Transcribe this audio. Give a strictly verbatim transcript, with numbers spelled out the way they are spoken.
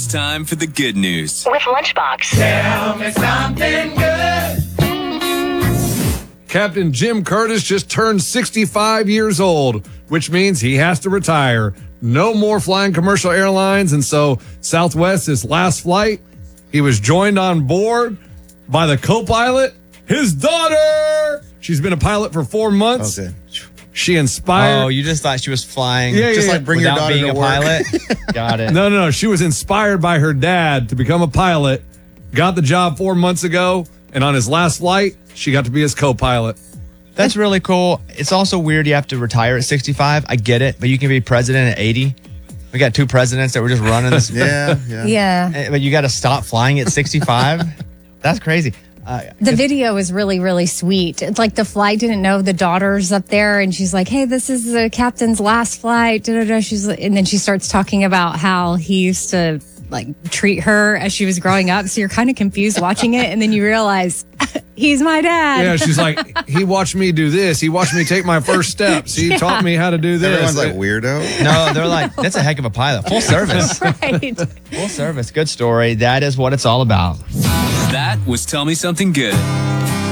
time for the good news. With Lunchbox. Tell me something good. Captain Jim Curtis just turned sixty-five years old, which means he has to retire. No more flying commercial airlines, and so Southwest, his last flight, he was joined on board by the co-pilot, his daughter. She's been a pilot for four months. Okay. She inspired. Oh, you just thought she was flying. Yeah, yeah, Just yeah. like bring your without daughter being to a work. pilot. Got it. No, no, no. She was inspired by her dad to become a pilot, got the job four months ago, and on his last flight, she got to be his co-pilot. That's really cool. It's also weird you have to retire at sixty-five. I get it, but you can be president at eighty. We got two presidents that were just running this. Yeah, yeah. Yeah. Eh, But you got to stop flying at sixty-five. That's crazy. Uh, The video is really, really sweet. It's like the flight didn't know the daughter's up there, and she's like, "Hey, this is the captain's last flight." Da, da, da. She's, and then she starts talking about how he used to like treat her as she was growing up. So you're kind of confused watching it, and then you realize he's my dad. Yeah, she's like, he watched me do this. He watched me take my first steps. He Yeah. taught me how to do this. Everyone's like, weirdo. no, they're like, that's a heck of a pilot. Full service. Right. Full service. Good story. That is what it's all about. That was Tell Me Something Good.